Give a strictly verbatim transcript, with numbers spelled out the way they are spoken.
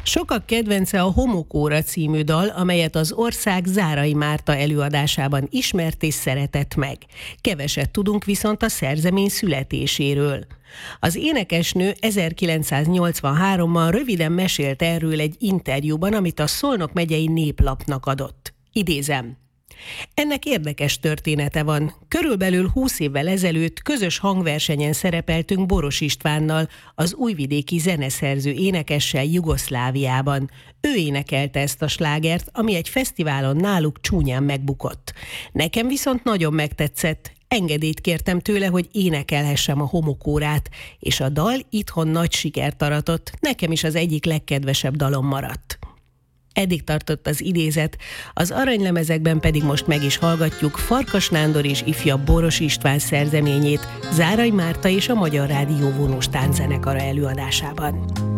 Sokak kedvence a Homokóra című dal, amelyet az ország Zárai Márta előadásában ismert és szeretett meg. Keveset tudunk viszont a szerzemény születéséről. Az énekesnő ezerkilencszáznyolcvanháromban röviden mesélt erről egy interjúban, amit a Szolnok megyei Néplapnak adott. Idézem. Ennek érdekes története van. Körülbelül húsz évvel ezelőtt közös hangversenyen szerepeltünk Boros Istvánnal, az újvidéki zeneszerző énekessel Jugoszláviában. Ő énekelte ezt a slágert, ami egy fesztiválon náluk csúnyán megbukott. Nekem viszont nagyon megtetszett. Engedélyt kértem tőle, hogy énekelhessem a Homokórát, és a dal itthon nagy sikert aratott, nekem is az egyik legkedvesebb dalom maradt. Eddig tartott az idézet, az aranylemezekben pedig most meg is hallgatjuk Farkas Nándor és ifjabb Boros István szerzeményét Zárai Márta és a Magyar Rádió vonós tánczenekara előadásában.